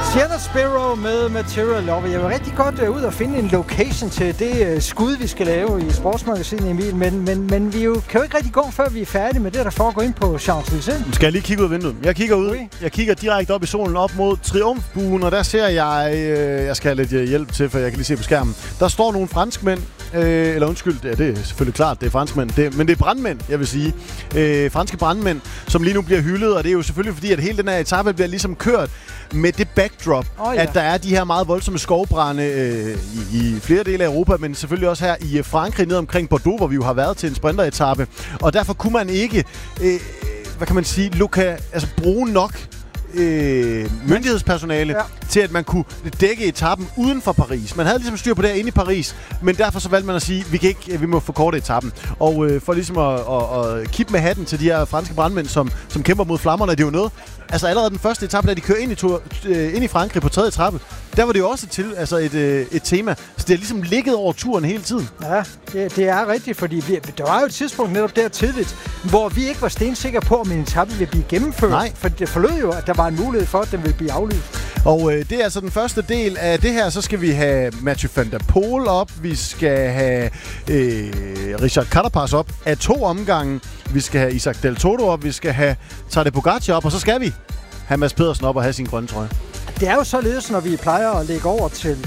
Janet Sparrow med Material Love. Jeg vil rigtig godt ud og finde en location til det skud, vi skal lave i Sportsmagasinet, Emil. Men vi kan jo ikke rigtig gå, før vi er færdige med det, der foregår ind på Champs-Élysées. Skal jeg lige kigge ud af vinduet? Jeg kigger ud. Jeg kigger direkte op i solen, op mod Triumfbuen, og der ser jeg skal have lidt hjælp til, for jeg kan lige se på skærmen. Der står nogle franskmænd, eller undskyld, ja, det er selvfølgelig klart, det er franskmænd, men det er brandmænd, jeg vil sige. Franske brandmænd, som lige nu bliver hyldet, og det er jo selvfølgelig fordi, at hele den her etape bliver ligesom kørt med det backdrop, at der er de her meget voldsomme skovbrande i flere dele af Europa, men selvfølgelig også her i Frankrig, ned omkring Bordeaux, hvor vi jo har været til en sprinteretape. Og derfor kunne man ikke, hvad kan man sige, bruge nok myndighedspersonale til, at man kunne dække etappen uden for Paris. Man havde ligesom styr på det inde i Paris, men derfor så valgte man at sige, vi må forkorte etappen. Og for ligesom at kippe med hatten til de her franske brandmænd, som kæmper mod flammerne, det er jo noget. Altså allerede den første etape, da de kører ind i Frankrig på tredje etape, der var det jo også et tema. Så det er ligesom ligget over turen hele tiden. Ja, det er rigtigt, fordi der var jo et tidspunkt netop der tidligt, hvor vi ikke var stensikre på, om en etape ville blive gennemført. Nej. For det forlød jo, at der var en mulighed for, at den ville blive aflyst. Og det er altså den første del af det her. Så skal vi have Mathieu van der Poel op. Vi skal have Richard Carapaz op af 2 omgange. Vi skal have Isaac Del Toro op. Vi skal have Tadej Pogacar op. Og så skal vi have Mads Pedersen op og have sin grønne trøje. Det er jo således, når vi plejer at lægge over til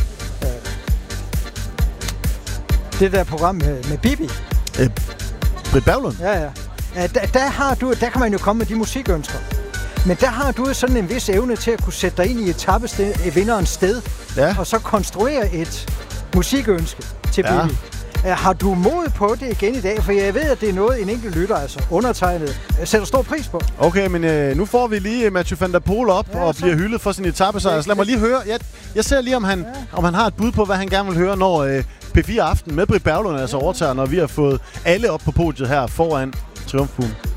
det der program med Bibi. Britt Berglund? Ja. Der kan man jo komme med de musikønsker. Men der har du sådan en vis evne til at kunne sætte dig ind i vinderens sted, og så konstruere et musikønske til Bibi. Har du mod på det igen i dag? For jeg ved, at det er noget, en enkelt lytter, altså undertegnet, sætter stor pris på. Okay, men nu får vi lige Mathieu van der Poel op og bliver hyldet for sin etape. Så lad mig lige høre. Jeg ser lige, om han har et bud på, hvad han gerne vil høre, når P4 Aften med Britt Berglund altså overtager, når vi har fået alle op på podiet her foran Triumfbuen.